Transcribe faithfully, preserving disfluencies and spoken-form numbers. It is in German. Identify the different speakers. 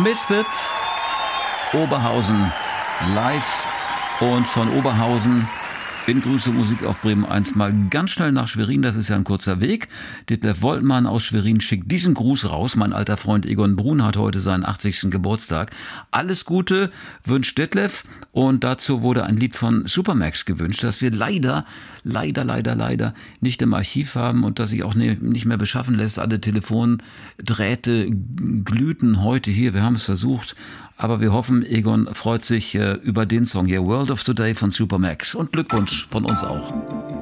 Speaker 1: Misfits, Oberhausen live und von Oberhausen in Grüße Musik auf Bremen eins mal ganz schnell nach Schwerin, das ist ja ein kurzer Weg. Detlef Woltmann aus Schwerin schickt diesen Gruß raus. Mein alter Freund Egon Brun hat heute seinen achtzigsten Geburtstag. Alles Gute wünscht Detlef und dazu wurde ein Lied von Supermax gewünscht, das wir leider, leider, leider, leider nicht im Archiv haben und das sich auch nicht mehr beschaffen lässt. Alle Telefondrähte glühten heute hier, wir haben es versucht. Aber wir hoffen, Egon freut sich äh, über den Song hier, World of Today von Supermax. Und Glückwunsch von uns auch.